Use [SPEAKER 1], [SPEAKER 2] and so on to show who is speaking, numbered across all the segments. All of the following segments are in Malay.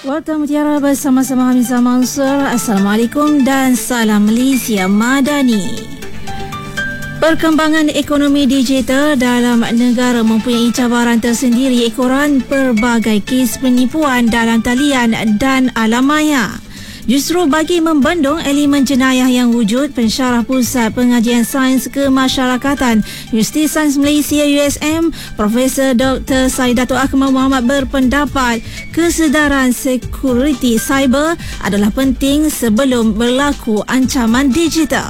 [SPEAKER 1] Warta Mutiara bersama-sama Hamizah Mansur. Assalamualaikum dan salam Malaysia Madani. Perkembangan ekonomi digital dalam negara mempunyai cabaran tersendiri ekoran pelbagai kes penipuan dalam talian dan alam maya. Justru bagi membendung elemen jenayah yang wujud, Pensyarah Pusat Pengajian Sains Kemasyarakatan Universiti Sains Malaysia USM, Profesor Dr. Saidatul Akmal Muhammad berpendapat kesedaran sekuriti cyber adalah penting sebelum berlaku ancaman digital.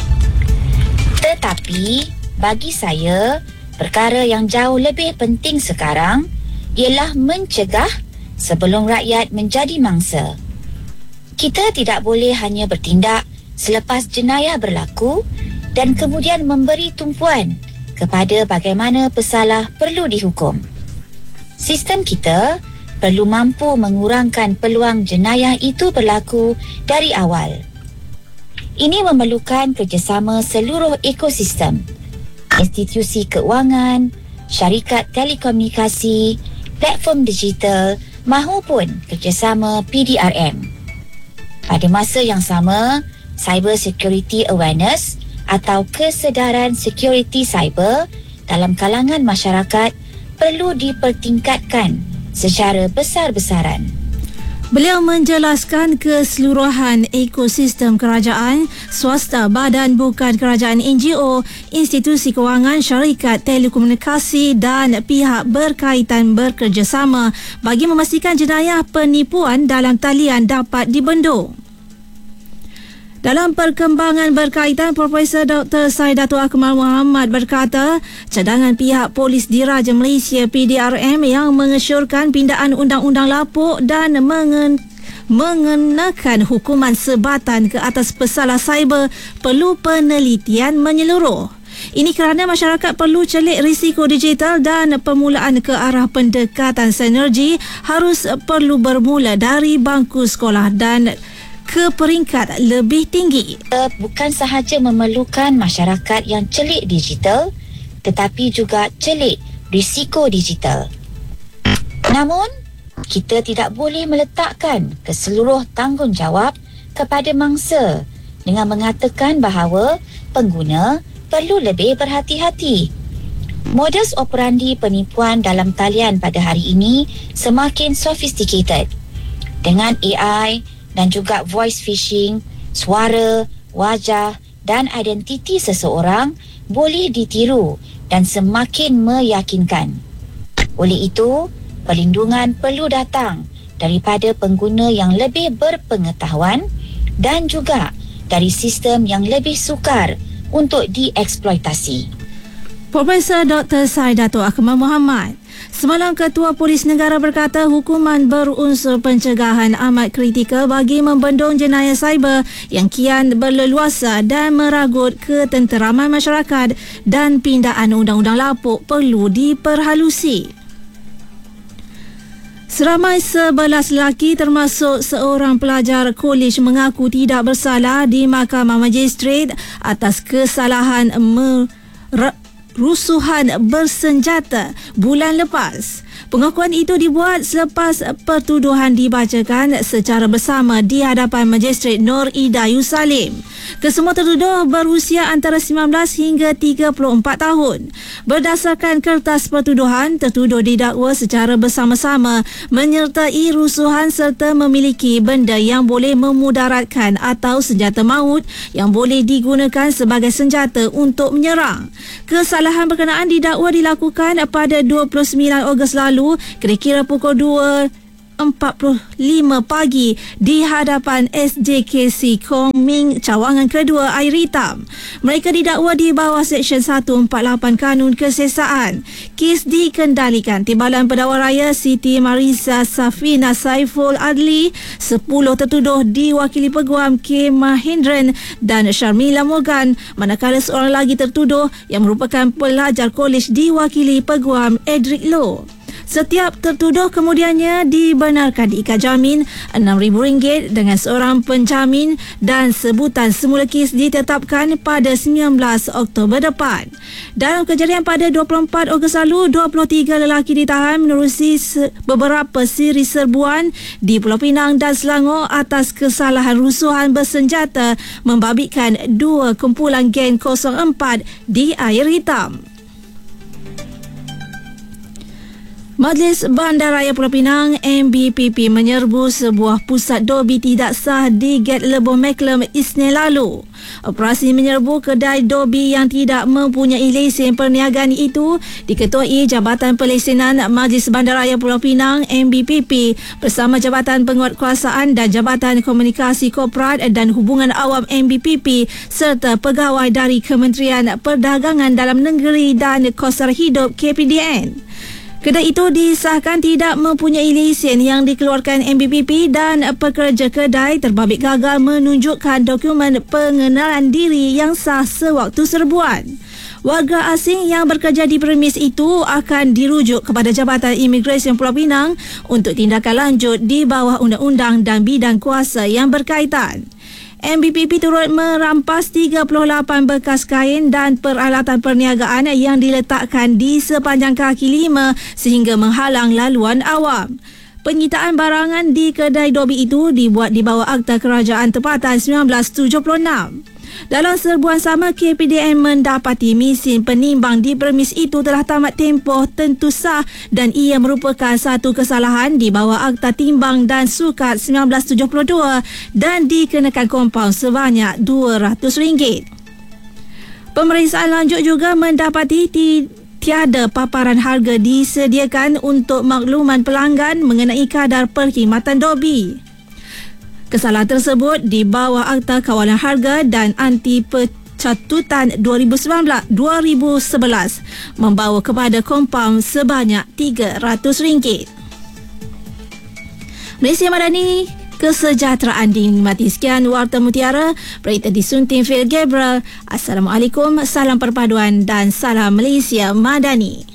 [SPEAKER 2] Tetapi bagi saya, perkara yang jauh lebih penting sekarang ialah mencegah sebelum rakyat menjadi mangsa. Kita tidak boleh hanya bertindak selepas jenayah berlaku dan kemudian memberi tumpuan kepada bagaimana pesalah perlu dihukum. Sistem kita perlu mampu mengurangkan peluang jenayah itu berlaku dari awal. Ini memerlukan kerjasama seluruh ekosistem, institusi keuangan, syarikat telekomunikasi, platform digital mahupun kerjasama PDRM. Pada masa yang sama, cyber security awareness atau kesedaran security cyber dalam kalangan masyarakat perlu dipertingkatkan secara besar-besaran.
[SPEAKER 1] Beliau menjelaskan keseluruhan ekosistem kerajaan, swasta, badan bukan kerajaan NGO, institusi kewangan, syarikat telekomunikasi dan pihak berkaitan bekerjasama bagi memastikan jenayah penipuan dalam talian dapat dibendung. Dalam perkembangan berkaitan, Profesor Dr. Saidatul Akmal Muhammad berkata, cadangan pihak Polis Diraja Malaysia PDRM yang mengesyorkan pindaan undang-undang lapuk dan mengenakan hukuman sebatan ke atas pesalah cyber perlu penelitian menyeluruh. Ini kerana masyarakat perlu celik risiko digital dan permulaan ke arah pendekatan sinergi harus perlu bermula dari bangku sekolah dan ke peringkat lebih tinggi.
[SPEAKER 2] Bukan sahaja memerlukan masyarakat yang celik digital, tetapi juga celik risiko digital. Namun, kita tidak boleh meletakkan keseluruh tanggungjawab kepada mangsa dengan mengatakan bahawa pengguna perlu lebih berhati-hati. Modus operandi penipuan dalam talian pada hari ini semakin sophisticated. Dengan AI dan juga voice phishing, suara, wajah dan identiti seseorang boleh ditiru dan semakin meyakinkan. Oleh itu, perlindungan perlu datang daripada pengguna yang lebih berpengetahuan dan juga dari sistem yang lebih sukar untuk dieksploitasi.
[SPEAKER 1] Profesor Dr. Saidatul Akmal Muhammad. Semalam Ketua Polis Negara berkata hukuman berunsur pencegahan amat kritikal bagi membendung jenayah cyber yang kian berleluasa dan meragut ketenteraman masyarakat dan pindaan undang-undang lapuk perlu diperhalusi. Seramai 11 lelaki termasuk seorang pelajar kolej mengaku tidak bersalah di Mahkamah Magistrate atas kesalahan rusuhan bersenjata bulan lepas. Pengakuan itu dibuat selepas pertuduhan dibacakan secara bersama di hadapan Magistrate Nur Ida Yusalim. Kesemua tertuduh berusia antara 19 hingga 34 tahun. Berdasarkan kertas pertuduhan, tertuduh didakwa secara bersama-sama menyertai rusuhan serta memiliki benda yang boleh memudaratkan atau senjata maut yang boleh digunakan sebagai senjata untuk menyerang. Kesalahan berkenaan didakwa dilakukan pada 29 Ogos lalu kira-kira pukul 2.45 pagi di hadapan SJKC Kong Ming cawangan kedua Air Hitam. Mereka didakwa di bawah Seksyen 148 Kanun Kesesaan. Kes dikendalikan Timbalan Pendakwa Raya Siti Marisa Safina Saiful Adli. 10 tertuduh diwakili Peguam K. Mahindran dan Sharmila Morgan, manakala seorang lagi tertuduh yang merupakan pelajar kolej diwakili Peguam Edric Low. Setiap tertuduh kemudiannya dibenarkan diikat jamin RM6,000 dengan seorang penjamin dan sebutan semula kes ditetapkan pada 19 Oktober depan. Dalam kejadian pada 24 Ogos lalu, 23 lelaki ditahan menerusi beberapa siri serbuan di Pulau Pinang dan Selangor atas kesalahan rusuhan bersenjata membabitkan 2 kumpulan geng 04 di Air Hitam. Majlis Bandaraya Pulau Pinang MBPP menyerbu sebuah pusat dobi tidak sah di Gate Lebong Maklem Isnin lalu. Operasi menyerbu kedai dobi yang tidak mempunyai lesen perniagaan itu diketuai Jabatan Pelesenan Majlis Bandaraya Pulau Pinang MBPP bersama Jabatan Penguatkuasaan dan Jabatan Komunikasi Korporat dan Hubungan Awam MBPP serta pegawai dari Kementerian Perdagangan Dalam Negeri dan Kos Hidup KPDN. Kedai itu disahkan tidak mempunyai lesen yang dikeluarkan MBPP dan pekerja kedai terbabit gagal menunjukkan dokumen pengenalan diri yang sah sewaktu serbuan. Warga asing yang bekerja di premis itu akan dirujuk kepada Jabatan Imigresen Pulau Pinang untuk tindakan lanjut di bawah undang-undang dan bidang kuasa yang berkaitan. MBPP turut merampas 38 bekas kain dan peralatan perniagaan yang diletakkan di sepanjang kaki 5 sehingga menghalang laluan awam. Penyitaan barangan di kedai dobi itu dibuat di bawah Akta Kerajaan Tempatan 1976. Dalam serbuan sama, KPDN mendapati mesin penimbang di premis itu telah tamat tempoh tentu sah dan ia merupakan satu kesalahan di bawah Akta Timbang dan Sukat 1972 dan dikenakan kompaun sebanyak RM200. Pemeriksaan lanjut juga mendapati tiada paparan harga disediakan untuk makluman pelanggan mengenai kadar perkhidmatan dobi. Kesalahan tersebut di bawah Akta Kawalan Harga dan Anti Pencatutan 2011 membawa kepada kompaun sebanyak RM300. Malaysia Madani, kesejahteraan dinikmati. Sekian Warta Mutiara, berita disunting Phil Gabriel. Assalamualaikum, salam perpaduan dan salam Malaysia Madani.